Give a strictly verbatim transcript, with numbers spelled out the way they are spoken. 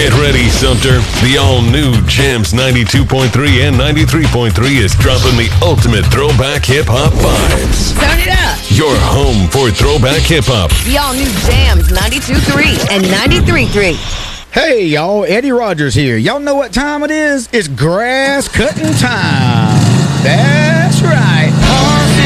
Get ready, Sumter. The all-new Jams ninety-two point three and ninety-three point three is dropping the ultimate throwback hip-hop vibes. Turn it up. Your home for throwback hip-hop. The all-new Jams ninety-two point three and ninety-three point three. Hey, y'all. Eddie Rogers here. Y'all know what time it is? It's grass cutting time. That's right.